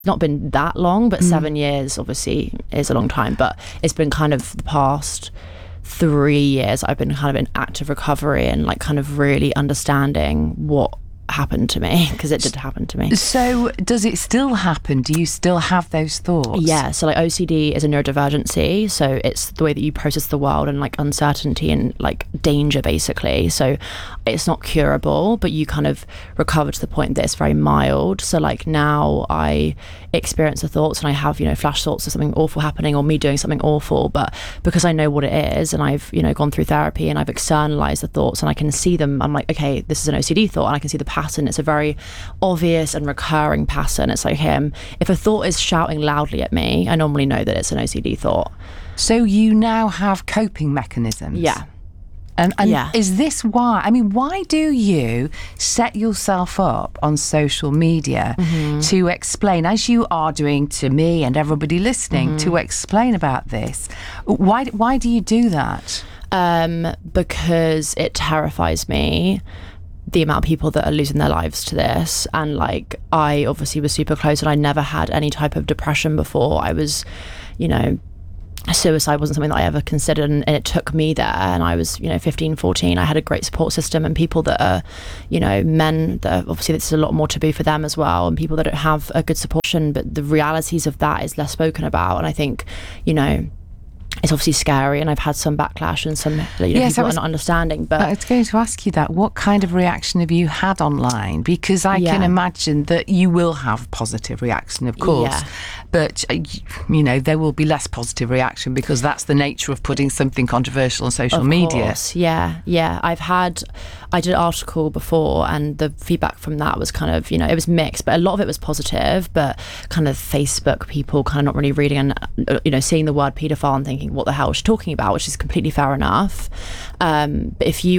not been that long, but 7 years obviously is a long time. But it's been kind of the past 3 years I've been kind of in active recovery and like kind of really understanding what happened to me, because it did happen to me. So does it still happen? Do you still have those thoughts? Yeah, so like OCD is a neurodivergency, so it's the way that you process the world and like uncertainty and like danger basically. So it's not curable, but you kind of recover to the point that it's very mild. So like now I experience the thoughts and I have, you know, flash thoughts of something awful happening or me doing something awful, but because I know what it is and I've, you know, gone through therapy and I've externalized the thoughts and I can see them, I'm like, okay, this is an OCD thought, and I can see the pattern. It's a very obvious and recurring pattern. It's like if a thought is shouting loudly at me, I normally know that it's an OCD thought. So you now have coping mechanisms. Yeah. And is this why? I mean, why do you set yourself up on social media to explain, as you are doing to me and everybody listening, to explain about this? Why do you do that? Because it terrifies me, the amount of people that are losing their lives to this. And like, I obviously was super close and I never had any type of depression before. I was, you know, suicide wasn't something that I ever considered, and it took me there. And I was, you know, 15, 14. I had a great support system and people that are, you know, men that are, obviously this is a lot more taboo for them as well, and people that don't have a good support. But the realities of that is less spoken about. And I think, you know, it's obviously scary, and I've had some backlash and some, you know, people not understanding. But I was going to ask you that. What kind of reaction have you had online? Because I can imagine that you will have positive reaction, of course, but you know, there will be less positive reaction because that's the nature of putting something controversial on social media. Course. Yeah. I did an article before, and the feedback from that was kind of, you know, it was mixed, but a lot of it was positive. But kind of Facebook people kind of not really reading and, you know, seeing the word paedophile and thinking, what the hell is she talking about, which is completely fair enough. But if you